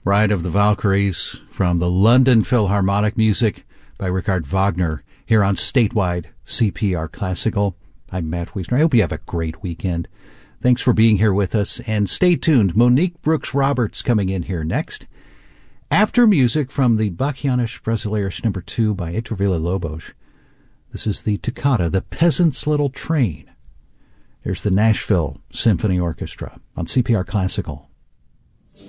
Bride of the Valkyries from the London Philharmonic, music by Richard Wagner, here on Statewide CPR Classical. I'm Matt Wiesner. I hope you have a great weekend. Thanks for being here with us, and stay tuned. Monique Brooks-Roberts coming in here next. After music from the Bachianas Brasileiras No. 2 by Heitor Villa-Lobos, this is the toccata, The Peasant's Little Train. Here's the Nashville Symphony Orchestra on CPR Classical.